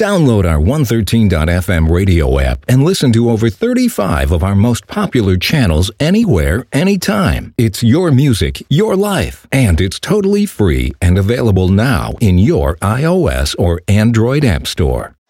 Download our 113.fm radio app and listen to over 35 of our most popular channels anywhere, anytime. It's your music, your life, and it's totally free and available now in your iOS or Android app store.